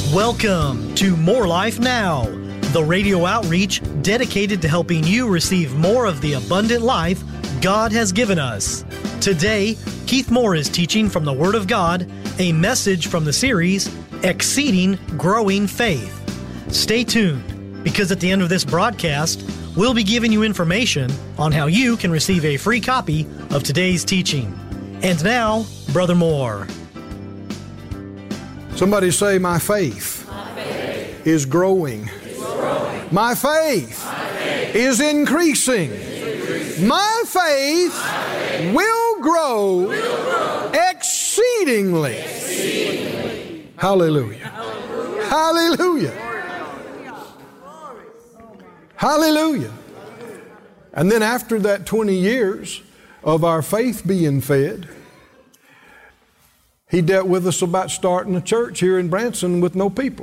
Welcome to More Life Now, the radio outreach dedicated to helping you receive more of the abundant life God has given us. Today, Keith Moore is teaching from the Word of God, a message from the series, Exceeding Growing Faith. Stay tuned, because at the end of this broadcast, we'll be giving you information on how you can receive a free copy of today's teaching. And now, Brother Moore. Somebody say, my faith is growing. My faith is increasing. My faith will grow exceedingly. Hallelujah. Hallelujah. Hallelujah. And then after that 20 years of our faith being fed, he dealt with us about starting a church here in Branson with no people.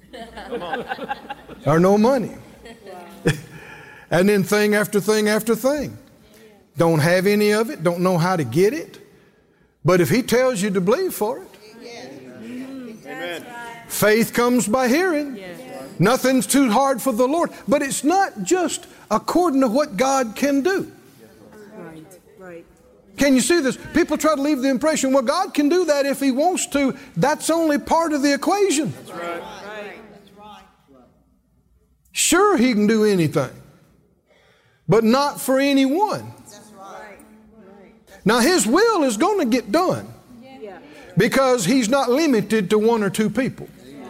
Or no money. And then thing after thing after thing. Don't have any of it, don't know how to get it. But if he tells you to believe for it, amen. Faith comes by hearing. Nothing's too hard for the Lord. But it's not just according to what God can do. Can you see this? People try to leave the impression, well, God can do that if He wants to. That's only part of the equation. That's right. Sure, He can do anything, but not for anyone. Now, His will is going to get done because He's not limited to one or two people.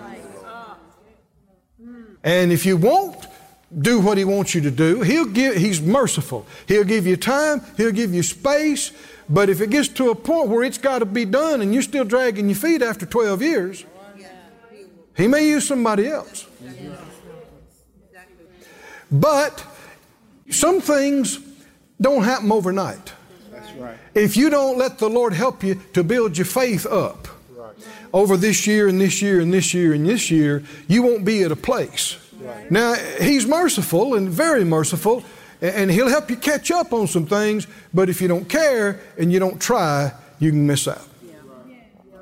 And if you won't do what He wants you to do, He's merciful. He'll give you time, He'll give you space, but if it gets to a point where it's got to be done and you're still dragging your feet after 12 years, He may use somebody else. But some things don't happen overnight. If you don't let the Lord help you to build your faith up over this year and this year and this year and this year, you won't be at a place. Now, He's merciful and very merciful, and He'll help you catch up on some things, but if you don't care and you don't try, you can miss out.